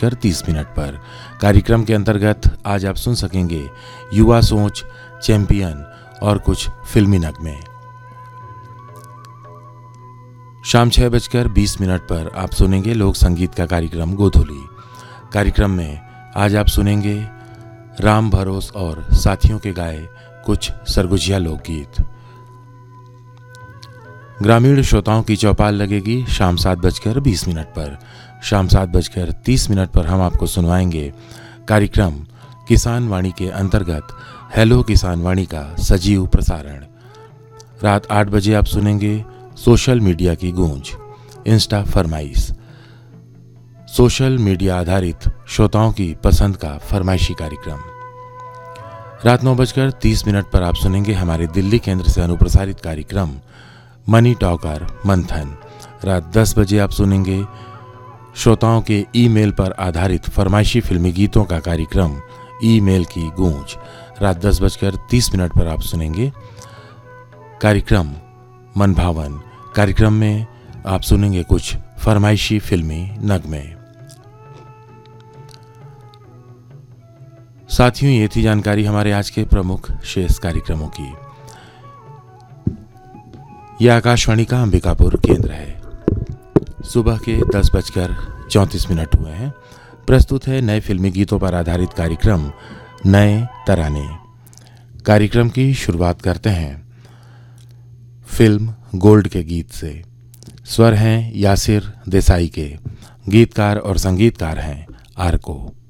10:30 पर। कार्यक्रम के अंतर्गत आज आप सुन सकेंगे युवा सोच, चैंपियन और कुछ फिल्मी नगमे। शाम 6:20 पर आप सुनेंगे लोक संगीत का कार्यक्रम गोधुली। कार्यक्रम में आज आप सुनेंगे राम भरोस और साथियों के गाए कुछ सरगुजिया लोकगीत। ग्रामीण श्रोताओं की चौपाल लगेगी शाम 7:20 पर। शाम 7:30 पर हम आपको सुनवाएंगे कार्यक्रम किसान वाणी के अंतर्गत हेलो किसान वाणी का सजीव प्रसारण। रात 8 बजे आप सुनेंगे सोशल मीडिया की गूंज, इंस्टा फरमाइश। सोशल मीडिया आधारित श्रोताओं की पसंद का फरमाइशी कार्यक्रम। रात 9:30 पर आप सुनेंगे हमारे दिल्ली केंद्र से अनुप्रसारित कार्यक्रम मनी टॉकर मंथन। रात 10 बजे आप सुनेंगे श्रोताओं के ईमेल पर आधारित फरमाइशी फिल्मी गीतों का कार्यक्रम ईमेल की गूंज। रात 10:30 पर आप सुनेंगे कार्यक्रम मनभावन। कार्यक्रम में आप सुनेंगे कुछ फरमाइशी फिल्मी नगमे। साथियों, ये थी जानकारी हमारे आज के प्रमुख शेष कार्यक्रमों की। यह आकाशवाणी का अंबिकापुर केंद्र है। सुबह के 10:34 हुए हैं। प्रस्तुत है नए फिल्मी गीतों पर आधारित कार्यक्रम नए तराने। कार्यक्रम की शुरुआत करते हैं फिल्म गोल्ड के गीत से। स्वर हैं यासिर देसाई के, गीतकार और संगीतकार हैं आरको।